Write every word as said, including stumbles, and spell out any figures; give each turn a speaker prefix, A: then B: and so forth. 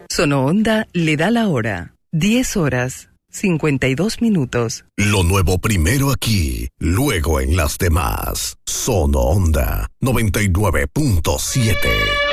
A: Sono Onda le da la hora. diez horas, cincuenta y dos minutos.
B: Lo nuevo primero aquí, luego en las demás. Sono Onda noventa y nueve punto siete.